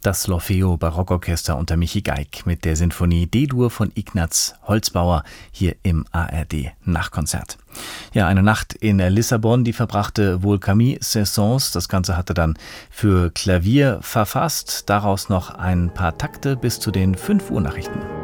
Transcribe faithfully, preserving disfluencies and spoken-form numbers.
Das L'Orfeo Barockorchester unter Michi Geig mit der Sinfonie D-Dur von Ignaz Holzbauer hier im A R D Nachtkonzert. Ja, eine Nacht in Lissabon, die verbrachte wohl Camille Saint-Saëns. Das Ganze hatte dann für Klavier verfasst. Daraus noch ein paar Takte bis zu den fünf Uhr Nachrichten.